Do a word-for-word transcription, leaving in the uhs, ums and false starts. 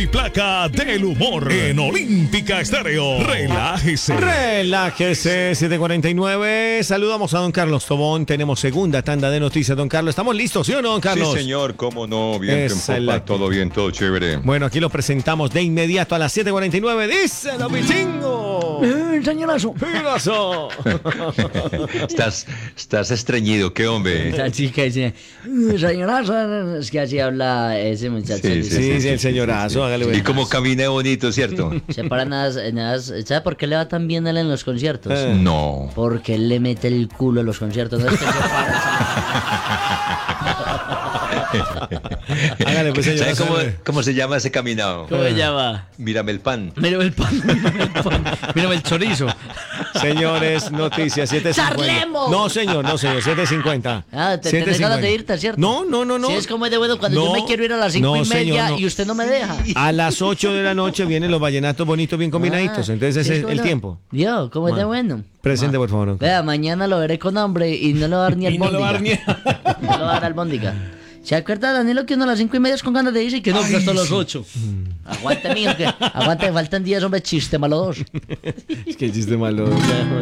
Y placa del humor en Olímpica Estéreo. Relájese. Relájese, siete cuarenta y nueve. Saludamos a don Carlos Tobón. Tenemos segunda tanda de noticias, don Carlos. ¿Estamos listos, sí o no, don Carlos? Sí, señor, cómo no. Bien, la... todo bien, todo chévere. Bueno, aquí lo presentamos de inmediato a las siete cuarenta y nueve. Dice lo Pichingo. Eh, señorazo. Señorazo. estás, estás estreñido, qué hombre. Esa chica dice, señorazo, es que así habla ese muchacho. Sí, Sí, sí, sí, el señorazo. Hágale, Y bueno. como camina bonito, ¿cierto? Se para nada, nada, ¿sabe por qué le va tan bien él en los conciertos? Eh. No. Porque él le mete el culo a los conciertos. No es que se para. Hágale, pues, ¿Sabe señorazo. cómo, cómo se llama ese caminado? ¿Cómo se llama? Mírame el pan. Mírame el pan, mírame el pan, mírame el chorizo. Señores, noticias siete cincuenta. ¡Charlemos! No, señor, no, señor, siete cincuenta. Ah, te tenés ganas de irte, ¿cierto? No, no, no, no. Si es como es de bueno cuando No, yo me quiero ir a las cinco no, y media señor, no. y usted no me deja. A las ocho de la noche vienen los vallenatos bonitos, bien combinaditos. Ah, Entonces sí, ese es cómo el no. tiempo. Dios, ¿cómo es de Bueno. bueno? Presente, Ah. por favor. Vea, mañana lo veré con hambre y no le va a dar ni Y no le va a albóndiga. dar ni- No le va a dar albóndiga. ¿Se acuerda, Danilo, que uno a las cinco y media es con ganas de irse y que no, que hasta las ocho? Aguante, mijo, que aguante, faltan diez, hombre, chiste malo dos. Es que chiste malo.